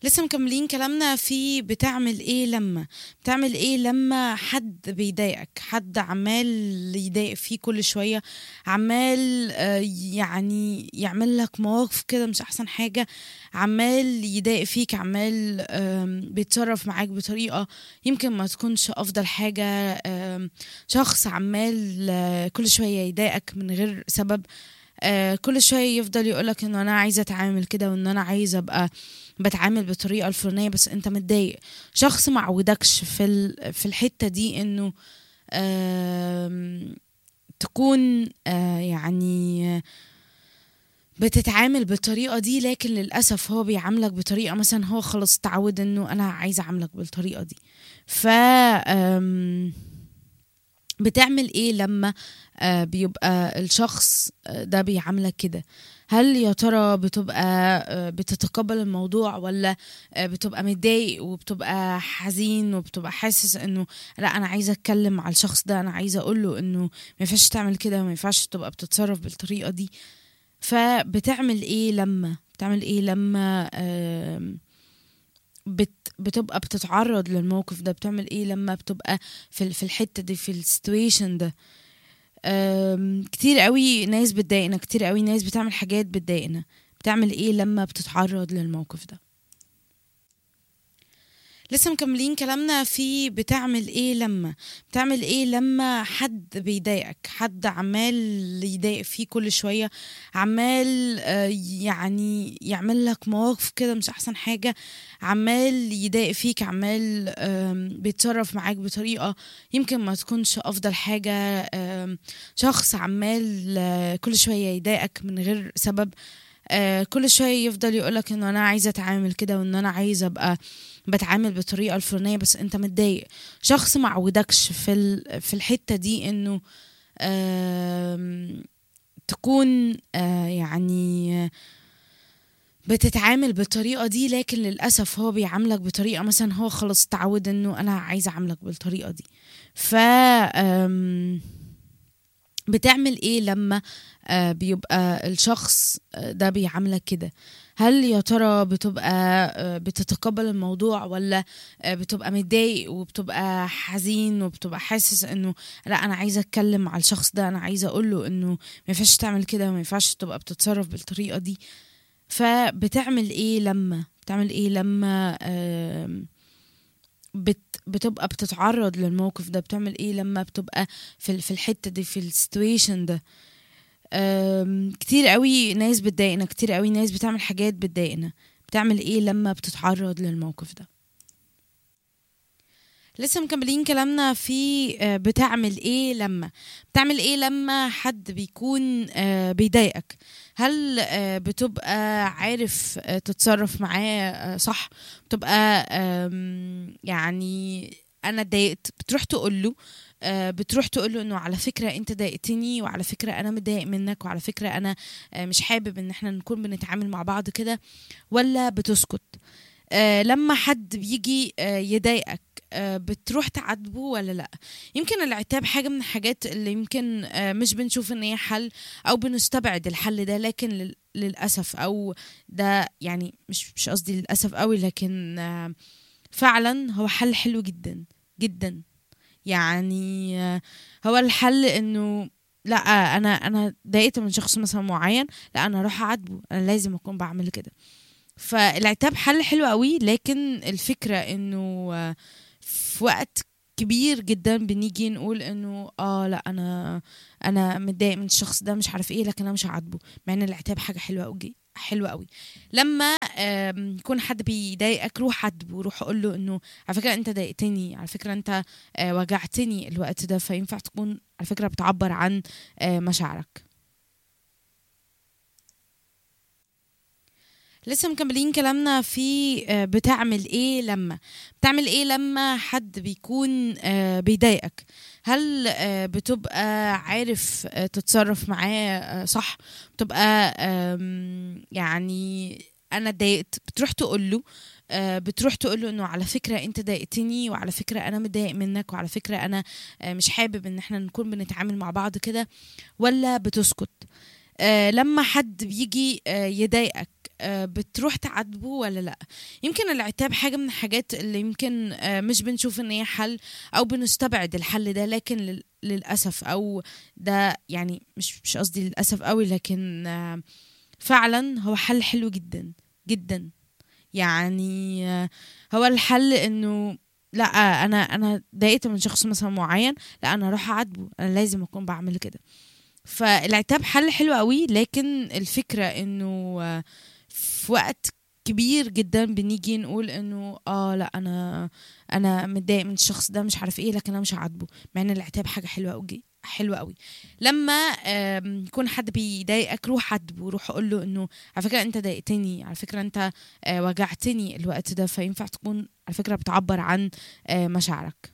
لسه مكملين كلامنا في بتعمل ايه لما حد بيضايقك، حد عمال يضايق فيه كل شوية، عمال يعني يعمل لك مواقف كده مش احسن حاجة، عمال يضايق فيك، عمال بيتصرف معاك بطريقة يمكن ما تكونش افضل حاجة. شخص عمال كل شوية يضايقك من غير سبب. كل شوية يفضل يقولك انه انا عايزة اتعامل كده وان انا عايزة ابقى بتعامل بالطريقة الفلانية، بس انت متضايق. شخص ما عودكش في الحتة دي انه آم، تكون يعني بتتعامل بالطريقة دي، لكن للأسف هو بيعاملك بطريقة، مثلا هو خلاص تعود انه انا عايزة اعاملك بالطريقة دي. ف آم، بتعمل ايه لما بيبقى الشخص ده بيعاملك كده؟ هل يا ترى بتبقى بتتقبل الموضوع، ولا بتبقى متضايق وبتبقى حزين وبتبقى حاسس انه لا انا عايزه اتكلم مع الشخص ده، انا عايزه اقوله انه ما ينفعش تعمل كده، ما ينفعش تبقى بتتصرف بالطريقه دي. بتعمل ايه لما بتبقى بتتعرض للموقف ده؟ بتعمل ايه لما بتبقى في الحتة دي، في السيتويشن ده؟ كتير قوي ناس بتضايقنا، كتير قوي ناس بتعمل حاجات بتضايقنا. بتعمل ايه لما بتتعرض للموقف ده؟ لسه مكملين كلامنا في بتعمل ايه لما حد بيضايقك، حد عمال يضايق فيه كل شوية، عمال يعني يعمل لك مواقف كده مش احسن حاجة، عمال يضايق فيك، عمال بيتصرف معاك بطريقة يمكن ما تكونش افضل حاجة. شخص عمال كل شوية يضايقك من غير سبب. كل شوية يفضل يقولك انه انا عايزة اتعامل كده وان انا عايزة ابقى بتعامل بالطريقة الفلانية، بس انت متضايق. شخص ما عودكش في الحتة دي انه آم، تكون يعني بتتعامل بالطريقة دي، لكن للأسف هو بيعاملك بطريقة، مثلا هو خلاص تعود انه انا عايزة اعاملك بالطريقة دي. ف آم، بتعمل ايه لما بيبقى الشخص ده بيعاملك كده؟ هل يا ترى بتبقى بتتقبل الموضوع، ولا بتبقى متضايق وبتبقى حزين وبتبقى حاسس انه لا انا عايزة اتكلم مع الشخص ده، انا عايزة اقوله انه ما ينفعش تعمل كده، ما ينفعش تبقى بتتصرف بالطريقة دي. بتعمل ايه لما بتبقى بتتعرض للموقف ده؟ بتعمل ايه لما بتبقى في الحتة دي، في السيتويشن ده؟ كتير قوي ناس بتضايقنا، كتير قوي ناس بتعمل حاجات بتضايقنا. بتعمل ايه لما بتتعرض للموقف ده؟ لسه مكملين كلامنا في بتعمل ايه لما حد بيكون بيضايقك. هل بتبقى عارف تتصرف معاه صح؟ بتبقى يعني انا اتضايقت، بتروح تقول له انه على فكرة انت ضايقتني، وعلى فكرة انا متضايق منك، وعلى فكرة انا مش حابب ان احنا نكون بنتعامل مع بعض كده، ولا بتسكت؟ لما حد بيجي يضايقك، بتروح تعاتبه ولا لا؟ يمكن العتاب حاجة من الحاجات اللي يمكن مش بنشوف ان هي حل، او بنستبعد الحل ده، لكن للأسف، او ده يعني مش قصدي للأسف قوي، لكن فعلا هو حل حلو جدا جدا. يعني هو الحل انه لا، انا ضايقت من شخص مثلا معين، لا انا اروح اعاتبه، انا لازم اكون بعمل كده. فالعتاب حل حلو قوي، لكن الفكرة انه في وقت كبير جدا بنيجي نقول انه لا انا متضايق من الشخص ده، مش عارف ايه، لكن انا مش هعاتبه، مع ان العتاب حاجة حلوة قوي، حلوة قوي. لما يكون حد بيضايقك، روح عاتبه، روح قول له انه على فكرة انت ضايقتني، على فكرة انت وجعتني الوقت ده، فينفع تكون على فكرة بتعبر عن مشاعرك. لسه مكملين كلامنا في بتعمل ايه لما حد بيكون بيضايقك. هل بتبقى عارف تتصرف معاه صح؟ بتبقى يعني انا اتضايقت، بتروح تقول له انه على فكرة انت ضايقتني، وعلى فكرة انا متضايق منك، وعلى فكرة انا مش حابب ان احنا نكون بنتعامل مع بعض كده، ولا بتسكت؟ لما حد بيجي يضايقك، بتروح تعاتبه ولا لا. يمكن العتاب حاجة من الحاجات اللي يمكن مش بنشوف ان هي حل، او بنستبعد الحل ده، لكن للأسف، او ده يعني مش قصدي للأسف قوي، لكن فعلا هو حل حلو جدا جدا. يعني هو الحل انه لا، انا ضايقت من شخص مثلا معين، لا انا اروح اعاتبه، انا لازم اكون بعمل كده. فالعتاب حل حلو قوي، لكن الفكرة انه في وقت كبير جدا بنيجي نقول انه لا انا متضايق من الشخص ده مش عارف ايه، لكن انا مش هعاتبه، مع ان العتاب حاجة حلوة قوي حلوة قوي. لما يكون حد بيضايقك، روح عاتبه، روح قول له انه على فكرة انت ضايقتني، على فكرة انت وجعتني الوقت ده، فينفع تكون على فكرة بتعبر عن مشاعرك.